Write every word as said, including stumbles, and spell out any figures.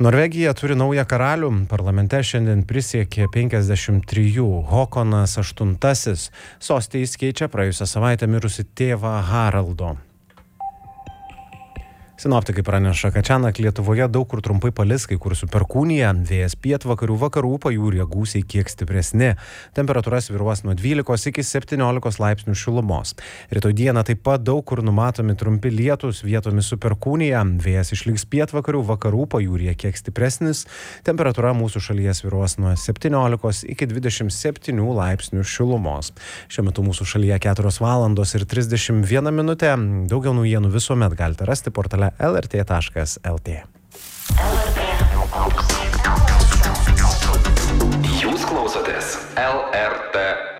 Norvegija turi naują karalių. Parlamente šiandien prisiekė penkiasdešimt trijų Håkonas aštuntasis. Sostė jis keičia praėjusią savaitę mirusi tėvą Haraldo. Sinoptikai praneša, kad šiąnakt Lietuvoje daug kur trumpai palis, kai kur su perkūnija, vėjas pietvakarių vakarų, pajūryje gūsiai kiek stipresni. Temperatūra svyruos nuo dvylikos iki septyniolikos laipsnių šilumos. Rytoj dieną taip pat daug kur numatomi trumpi lietūs, vietomis su perkūnija, vėjas išliks pietvakarių, vakarų, pajūryje kiek stipresnis. Temperatūra mūsų šalyje svyruos nuo septyniolikos iki dvidešimt septynių laipsnių šilumos. Šiuo metu mūsų šalyje keturios valandos ir trisdešimt viena minutė. Daugiau naujienų visuomet galite rasti portale el er tė taškas el tė. Jūs klausotės el er tė